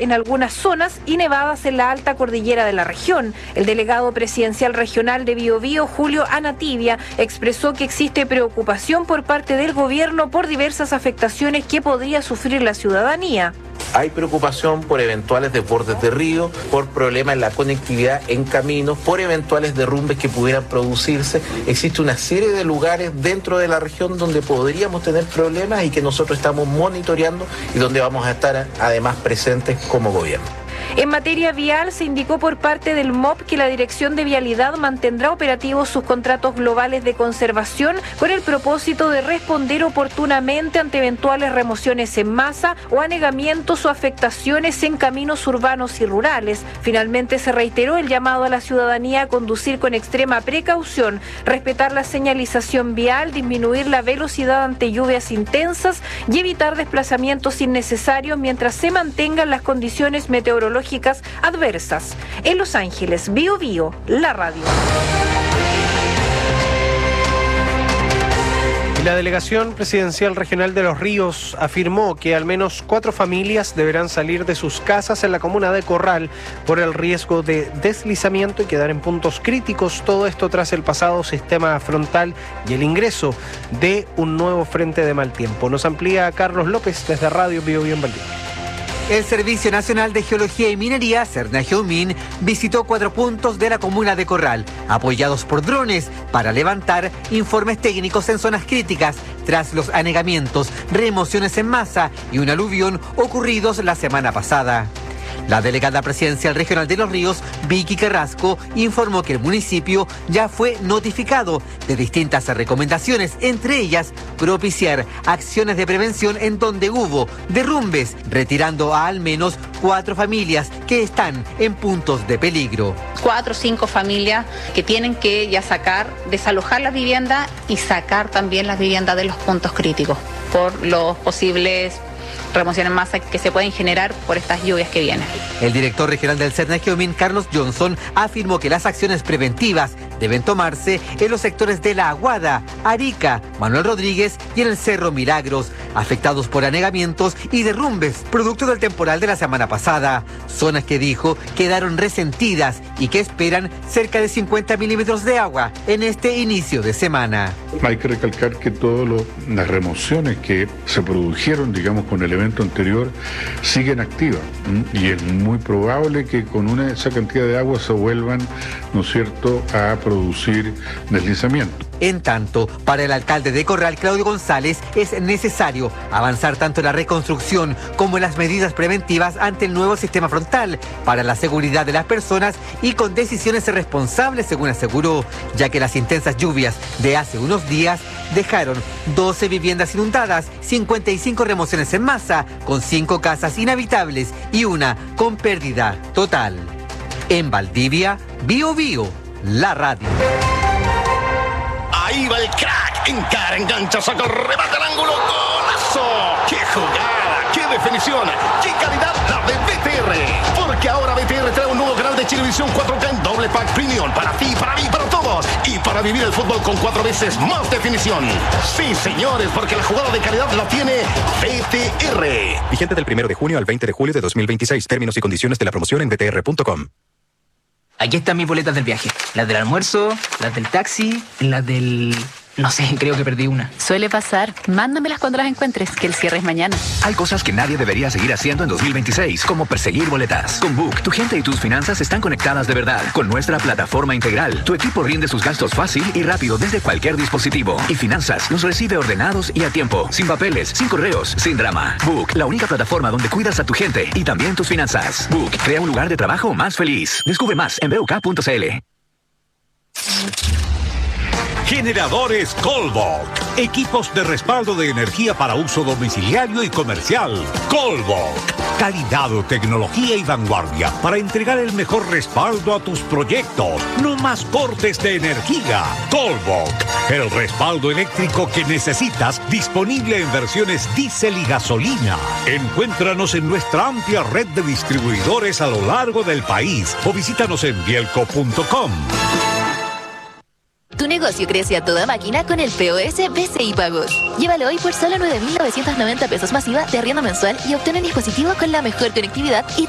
en algunas zonas y nevadas en la alta cordillera de la región. El delegado presidencial regional de Biobío, Julio Anativia, expresó que existe preocupación por parte del gobierno por diversas afectaciones que podría sufrir la ciudadanía. Hay preocupación por eventuales desbordes de río, por problemas en la conectividad en caminos, por eventuales derrumbes que pudieran producirse. Existe una serie de lugares dentro de la región donde podríamos tener problemas y que nosotros estamos monitoreando y donde vamos a estar además presentes como gobierno. En materia vial, se indicó por parte del MOP que la Dirección de Vialidad mantendrá operativos sus contratos globales de conservación con el propósito de responder oportunamente ante eventuales remociones en masa o anegamientos o afectaciones en caminos urbanos y rurales. Finalmente, se reiteró el llamado a la ciudadanía a conducir con extrema precaución, respetar la señalización vial, disminuir la velocidad ante lluvias intensas y evitar desplazamientos innecesarios mientras se mantengan las condiciones meteorológicas adversas. En Los Ángeles, Biobío, la radio. La Delegación Presidencial Regional de Los Ríos afirmó que al menos 4 familias deberán salir de sus casas en la comuna de Corral por el riesgo de deslizamiento y quedar en puntos críticos. Todo esto tras el pasado sistema frontal y el ingreso de un nuevo frente de mal tiempo. Nos amplía Carlos López desde Radio Biobío en Valdivia. El Servicio Nacional de Geología y Minería, Cernageomin, visitó 4 puntos de la comuna de Corral, apoyados por drones, para levantar informes técnicos en zonas críticas tras los anegamientos, remociones en masa y un aluvión ocurridos la semana pasada. La delegada presidencial regional de Los Ríos, Vicky Carrasco, informó que el municipio ya fue notificado de distintas recomendaciones, entre ellas propiciar acciones de prevención en donde hubo derrumbes, retirando a al menos 4 familias que están en puntos de peligro. 4 o 5 familias que tienen que ya desalojar las viviendas y sacar también las viviendas de los puntos críticos por los posibles remoción en masa que se pueden generar por estas lluvias que vienen. El director regional del Cernageomin, Carlos Johnson, afirmó que las acciones preventivas deben tomarse en los sectores de La Aguada, Arica, Manuel Rodríguez y en el Cerro Milagros, afectados por anegamientos y derrumbes, producto del temporal de la semana pasada. Zonas que dijo quedaron resentidas y que esperan cerca de 50 milímetros de agua en este inicio de semana. Hay que recalcar que todas las remociones que se produjeron, digamos, con el evento anterior, siguen activas, y es muy probable que con esa cantidad de agua se vuelvan, ¿no es cierto?, a producir deslizamiento. En tanto, para el alcalde de Corral, Claudio González, es necesario avanzar tanto en la reconstrucción como en las medidas preventivas ante el nuevo sistema frontal para la seguridad de las personas y con decisiones responsables, según aseguró, ya que las intensas lluvias de hace unos días dejaron 12 viviendas inundadas, 55 remociones en masa, con 5 casas inhabitables y una con pérdida total. En Valdivia, Biobío, la radio. Ahí va el crack, encara, engancha, saca el remate al ángulo, golazo. ¡Qué jugada! ¡Qué definición! ¡Qué calidad la de BTR! Porque ahora BTR trae un nuevo canal de Chilevisión 4K en doble pack premium para ti, para mí, para todos. Y para vivir el fútbol con 4 veces más definición. Sí, señores, porque la jugada de calidad la tiene BTR. Vigente del 1 de junio al 20 de julio de 2026. Términos y condiciones de la promoción en btr.com. Aquí están mis boletas del viaje. Las del almuerzo, las del taxi, las del... No sé, creo que perdí una. Suele pasar. Mándamelas cuando las encuentres, que el cierre es mañana. Hay cosas que nadie debería seguir haciendo en 2026, como perseguir boletas. Con Book, tu gente y tus finanzas están conectadas de verdad. Con nuestra plataforma integral, tu equipo rinde sus gastos fácil y rápido desde cualquier dispositivo. Y Finanzas los recibe ordenados y a tiempo, sin papeles, sin correos, sin drama. Book, la única plataforma donde cuidas a tu gente y también tus finanzas. Book, crea un lugar de trabajo más feliz. Descubre más en buk.cl. Generadores Colbok. Equipos de respaldo de energía para uso domiciliario y comercial. Colbok. Calidad, tecnología y vanguardia para entregar el mejor respaldo a tus proyectos. No más cortes de energía. Colbok. El respaldo eléctrico que necesitas, disponible en versiones diésel y gasolina. Encuéntranos en nuestra amplia red de distribuidores a lo largo del país o visítanos en bielco.com. Tu negocio crece a toda máquina con el POS BCI Pagos. Llévalo hoy por solo 9.990 pesos masiva de arriendo mensual y obtén un dispositivo con la mejor conectividad y